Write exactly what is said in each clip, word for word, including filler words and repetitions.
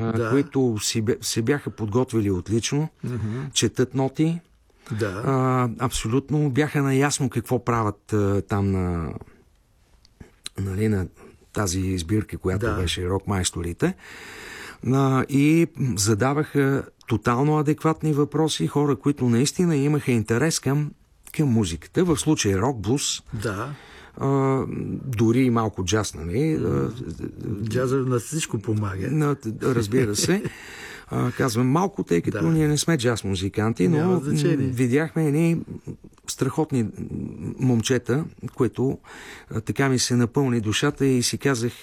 да. които си, се бяха подготвили отлично, mm-hmm. четат ноти, да. а, абсолютно бяха наясно какво правят а, там на, нали, на тази избирка, която да. беше Рок-майсторите. А, и задаваха тотално адекватни въпроси, хора, които наистина имаха интерес към, към музиката. В случая рок-блус. Да. А, дори и малко джаз, нали? Джаза на всичко помага. На, разбира се. А, казвам малко, тъй като да. ние не сме джаз музиканти, но видяхме едни страхотни момчета, които а, така ми се напълни душата и си казах,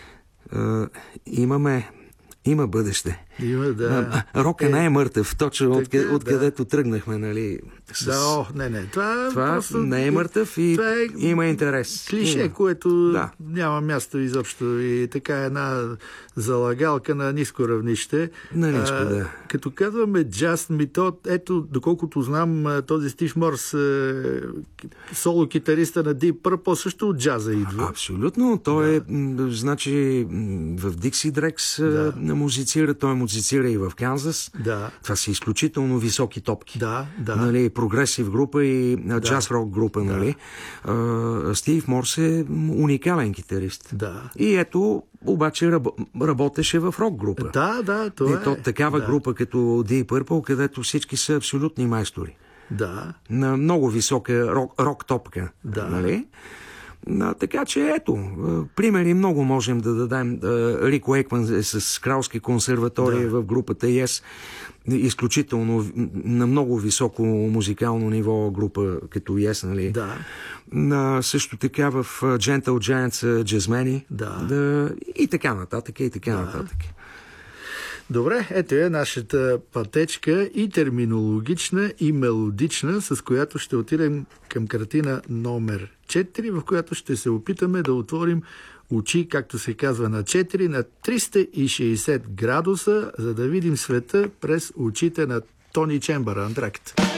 а, имаме има бъдеще. Има, да. Рока е, не е мъртъв, точно откъде, да. откъдето тръгнахме, нали? С... Да, о, не, не. Това, това просто... не е мъртъв и е... има интерес. Клише, има. което да. няма място изобщо и така една залагалка на ниско равнище. На ниско, а, да. Като казваме джаз, ми то, ето, доколкото знам, този Стив Морс, е, соло-китариста на Deep Purple, също от джаза идва. Абсолютно. Той да. е, значи, в Dixie Drex да. музицира, той музицира и в Канзас. Да. Това са изключително високи топки. Да, да. Нали, прогресив група и да. джаз-рок група, да. нали. А, Стив Морс е уникален китарист. Да. И ето, обаче раб, работеше в рок група. Да, да, това и то, е. Такава да. група като Deep Purple, където всички са абсолютни майстори. Да. На много висока рок, рок топка. Да. Нали? А, така че ето, примери много можем да дадем. Рик Уейкман е с Кралски консерватория да. в групата Yes. Изключително на много високо музикално ниво група като Yes, нали? Да. На, също така в Gentle Giants джазмени. Да. Да. И така нататък, и така да. нататък. Добре, ето е нашата пътечка и терминологична, и мелодична, с която ще отидем към картина номер четири, в която ще се опитаме да отворим очи, както се казва, на четири, на триста и шейсет градуса, за да видим света през очите на Тони Чембър, Антракт.